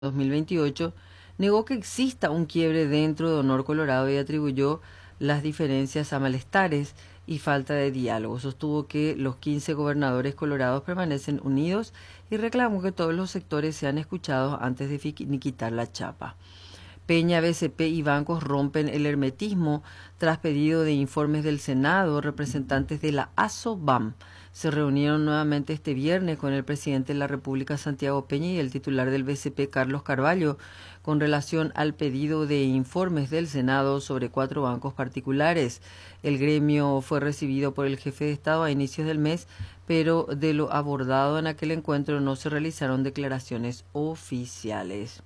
2028, negó que exista un quiebre dentro de Honor Colorado y atribuyó las diferencias a malestares y falta de diálogo. Sostuvo que los 15 gobernadores colorados permanecen unidos y reclamó que todos los sectores sean escuchados antes de finiquitar la chapa. Peña, BCP y bancos rompen el hermetismo tras pedido de informes del Senado. Representantes de la ASOBAM se reunieron nuevamente este viernes con el presidente de la República, Santiago Peña, y el titular del BCP, Carlos Carvalho, con relación al pedido de informes del Senado sobre 4 bancos particulares. El gremio fue recibido por el jefe de Estado a inicios del mes, pero de lo abordado en aquel encuentro no se realizaron declaraciones oficiales.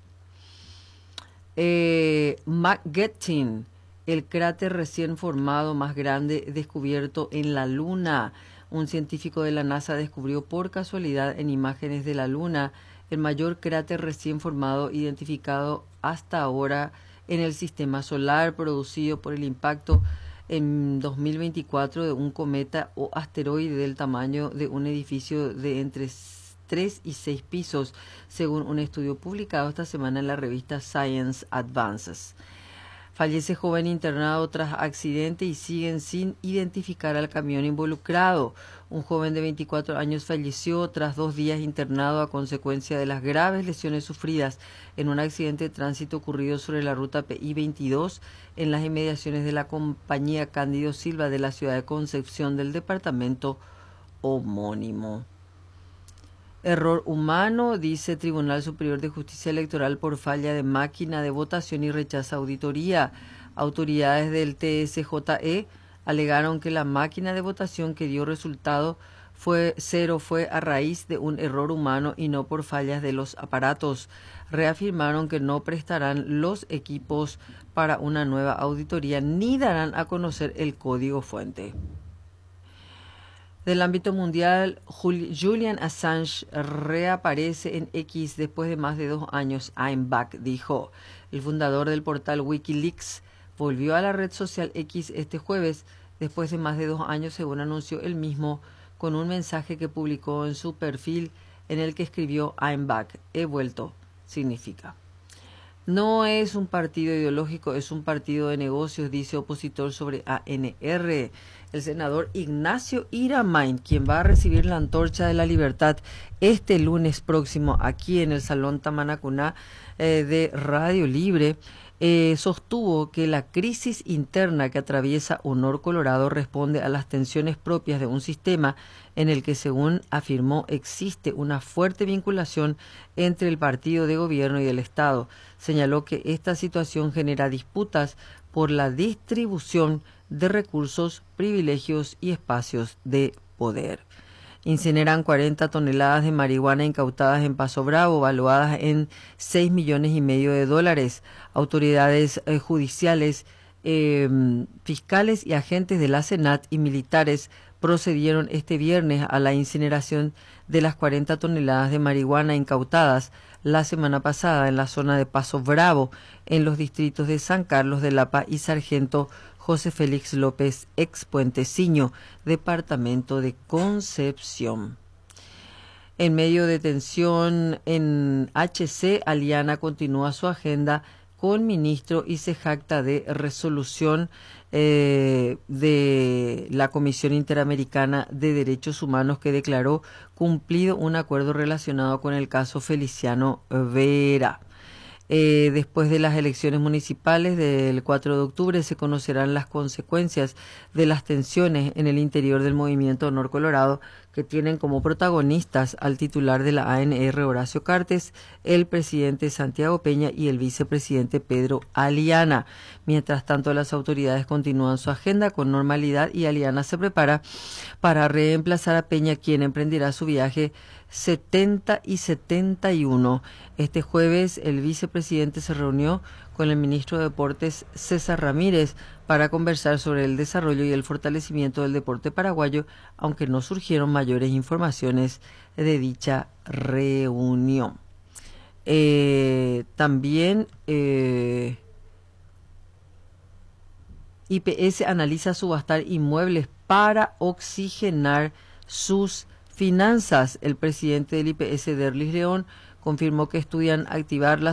McGettin, el cráter recién formado más grande descubierto en la Luna. Un científico de la NASA descubrió por casualidad en imágenes de la Luna el mayor cráter recién formado identificado hasta ahora en el sistema solar, producido por el impacto en 2024 de un cometa o asteroide del tamaño de un edificio de entre 3 y 6 pisos, según un estudio publicado esta semana en la revista Science Advances. Fallece joven internado tras accidente y siguen sin identificar al camión involucrado. Un joven de 24 años falleció tras 2 días internado a consecuencia de las graves lesiones sufridas en un accidente de tránsito ocurrido sobre la ruta PI 22 en las inmediaciones de la compañía Cándido Silva de la ciudad de Concepción del departamento homónimo. Error humano, dice Tribunal Superior de Justicia Electoral por falla de máquina de votación y rechaza auditoría. Autoridades del TSJE alegaron que la máquina de votación que dio resultado fue a raíz de un error humano y no por fallas de los aparatos. Reafirmaron que no prestarán los equipos para una nueva auditoría ni darán a conocer el código fuente. Del ámbito mundial, Julian Assange reaparece en X después de más de 2 años. I'm back, dijo. El fundador del portal Wikileaks volvió a la red social X este jueves después de más de 2 años, según anunció él mismo, con un mensaje que publicó en su perfil en el que escribió I'm back, he vuelto, significa. No es un partido ideológico, es un partido de negocios, dice opositor sobre ANR. El senador Ignacio Iramain, quien va a recibir la Antorcha de la Libertad este lunes próximo aquí en el Salón Tamanacuná de Radio Libre, sostuvo que la crisis interna que atraviesa Honor Colorado responde a las tensiones propias de un sistema en el que, según afirmó, existe una fuerte vinculación entre el partido de gobierno y el Estado. Señaló que esta situación genera disputas por la distribución de recursos, privilegios y espacios de poder. Incineran 40 toneladas de marihuana incautadas en Paso Bravo, valuadas en $6,5 millones. Autoridades judiciales, fiscales y agentes de la SENAT y militares procedieron este viernes a la incineración de las 40 toneladas de marihuana incautadas la semana pasada en la zona de Paso Bravo, en los distritos de San Carlos de Lapa y Sargento José Félix López, ex Puenteciño, departamento de Concepción. En medio de tensión en HC, Aliana continúa su agenda con ministro y se jacta de resolución de la Comisión Interamericana de Derechos Humanos que declaró cumplido un acuerdo relacionado con el caso Feliciano Vera. Después de las elecciones municipales del 4 de octubre se conocerán las consecuencias de las tensiones en el interior del movimiento Honor Colorado, que tienen como protagonistas al titular de la ANR, Horacio Cartes, el presidente Santiago Peña y el vicepresidente Pedro Aliana. Mientras tanto, las autoridades continúan su agenda con normalidad y Aliana se prepara para reemplazar a Peña, quien emprenderá su viaje 70 y 71. Este jueves el vicepresidente se reunió con el ministro de Deportes César Ramírez para conversar sobre el desarrollo y el fortalecimiento del deporte paraguayo, aunque no surgieron mayores informaciones de dicha reunión. También IPS analiza subastar inmuebles para oxigenar sus finanzas. El presidente del IPS, Derlis León, confirmó que estudian activar las